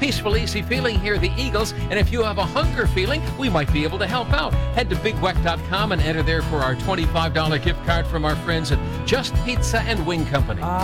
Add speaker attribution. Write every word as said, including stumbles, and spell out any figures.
Speaker 1: Peaceful, easy feeling, hear the Eagles. And if you have a hunger feeling, we might be able to help out. Head to big weck dot com and enter there for our twenty-five dollars gift card from our friends at Just Pizza and Wing Company.